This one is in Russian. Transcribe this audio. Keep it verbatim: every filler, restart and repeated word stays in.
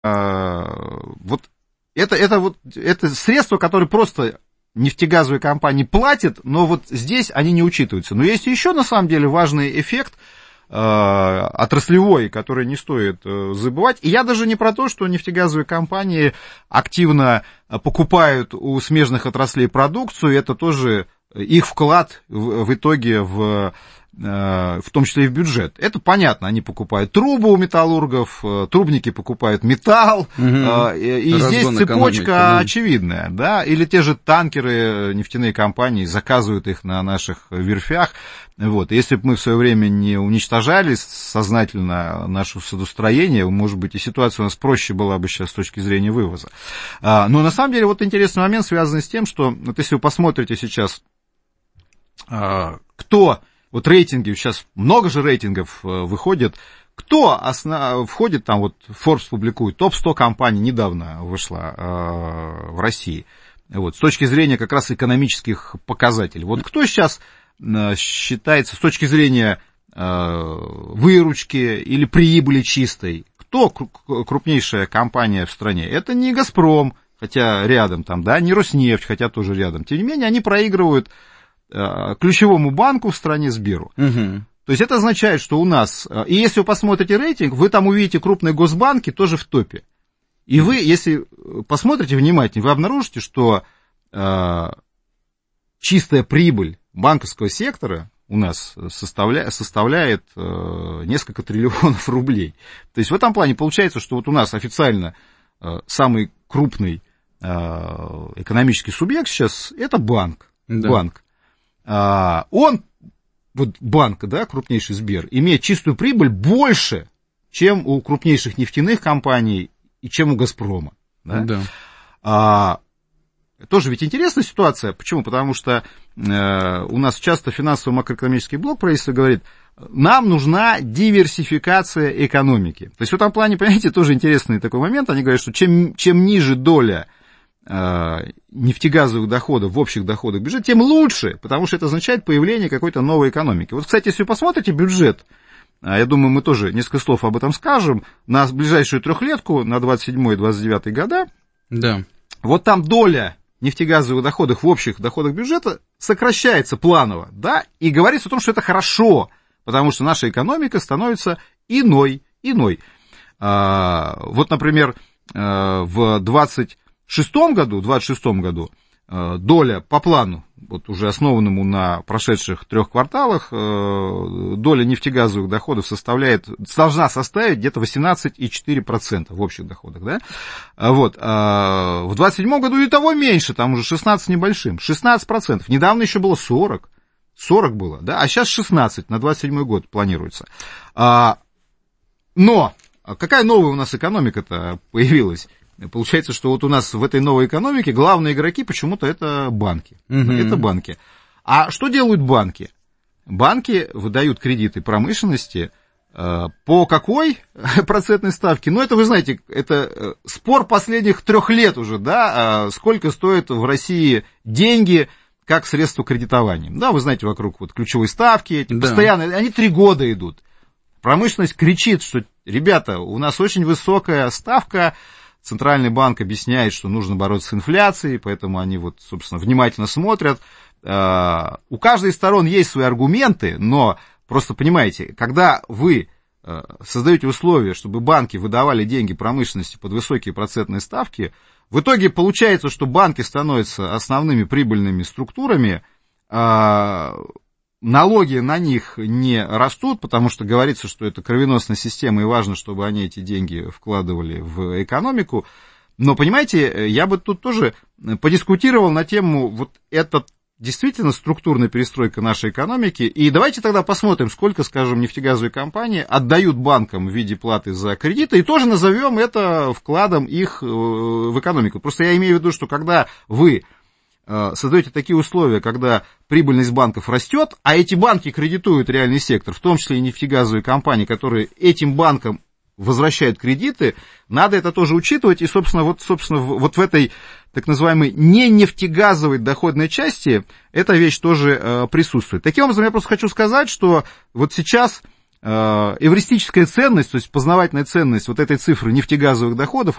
вот это, это, вот, это средства, которые просто нефтегазовые компании платят, но вот здесь они не учитываются. Но есть еще, на самом деле, важный эффект э, отраслевой, который не стоит э, забывать. И я даже не про то, что нефтегазовые компании активно покупают у смежных отраслей продукцию, это тоже их вклад в, в итоге в... в том числе и в бюджет. Это понятно, они покупают трубы у металлургов, трубники покупают металл, угу. и Разгон здесь цепочка да. очевидная, да, или те же танкеры, нефтяные компании заказывают их на наших верфях, вот, если бы мы в свое время не уничтожали сознательно наше судостроение, может быть, и ситуация у нас проще была бы сейчас с точки зрения вывоза. Но на самом деле вот интересный момент, связанный с тем, что, вот если вы посмотрите сейчас, кто... Вот рейтинги, сейчас много же рейтингов выходит. Кто основ... входит, там вот Forbes публикует, топ сто компаний недавно вышла э, в России. Вот, с точки зрения как раз экономических показателей. Вот кто сейчас э, считается с точки зрения э, выручки или прибыли чистой? Кто крупнейшая компания в стране? Это не «Газпром», хотя рядом там, да, не «Роснефть», хотя тоже рядом. Тем не менее, они проигрывают ключевому банку в стране Сберу. Угу. То есть это означает, что у нас... И если вы посмотрите рейтинг, вы там увидите крупные госбанки тоже в топе. И вы, если посмотрите внимательно, вы обнаружите, что э, чистая прибыль банковского сектора у нас составля, составляет э, несколько триллионов рублей. То есть в этом плане получается, что вот у нас официально э, самый крупный э, экономический субъект сейчас это банк. Да. Банк. Он, вот банк, да, крупнейший Сбер, имеет чистую прибыль больше, чем у крупнейших нефтяных компаний и чем у «Газпрома». Да? Да. А, тоже ведь интересная ситуация. Почему? Потому что э, у нас часто финансово-макроэкономический блок правительства говорит, нам нужна диверсификация экономики. То есть в этом плане, понимаете, тоже интересный такой момент. Они говорят, что чем, чем ниже доля нефтегазовых доходов в общих доходах бюджета, тем лучше, потому что это означает появление какой-то новой экономики. Вот, кстати, если вы посмотрите бюджет, я думаю, мы тоже несколько слов об этом скажем, на ближайшую трехлетку, на двадцать седьмой - двадцать девятый года, да. Вот там доля нефтегазовых доходов в общих доходах бюджета сокращается планово, да, и говорится о том, что это хорошо, потому что наша экономика становится иной, иной. Вот, например, в двадцать шестом году, двадцать шестом году доля по плану, вот уже основанному на прошедших трех кварталах, доля нефтегазовых доходов составляет, должна составить где-то восемнадцать целых четыре десятых процента в общих доходах, да? Вот. В двадцать седьмом году и того меньше, там уже шестнадцать небольшим, шестнадцать процентов. Недавно еще было сорок, сорок было, да? А сейчас шестнадцать на двадцать седьмой год планируется. Но какая новая у нас экономика-то появилась? Получается, что вот у нас в этой новой экономике главные игроки почему-то это банки. Угу. Это банки. А что делают банки? Банки выдают кредиты промышленности э, по какой процентной ставке? Ну, это, вы знаете, это спор последних трех лет уже, да, сколько стоят в России деньги как средство кредитования. Да, вы знаете, вокруг вот ключевой ставки, эти да. постоянно, они три года идут. Промышленность кричит, что, ребята, у нас очень высокая ставка. Центральный банк объясняет, что нужно бороться с инфляцией, поэтому они вот, собственно, внимательно смотрят. У каждой из сторон есть свои аргументы, но просто понимаете, когда вы создаете условия, чтобы банки выдавали деньги промышленности под высокие процентные ставки, в итоге получается, что банки становятся основными прибыльными структурами, налоги на них не растут, потому что говорится, что это кровеносная система, и важно, чтобы они эти деньги вкладывали в экономику. Но, понимаете, я бы тут тоже подискутировал на тему, вот это действительно структурная перестройка нашей экономики. И давайте тогда посмотрим, сколько, скажем, нефтегазовые компании отдают банкам в виде платы за кредиты, и тоже назовем это вкладом их в экономику. Просто я имею в виду, что когда вы создаете такие условия, когда прибыльность банков растет, а эти банки кредитуют реальный сектор, в том числе и нефтегазовые компании, которые этим банкам возвращают кредиты, надо это тоже учитывать. И, собственно, вот, собственно, вот в этой так называемой не нефтегазовой доходной части эта вещь тоже э, присутствует. Таким образом, я просто хочу сказать, что вот сейчас э, эвристическая ценность, то есть познавательная ценность вот этой цифры нефтегазовых доходов,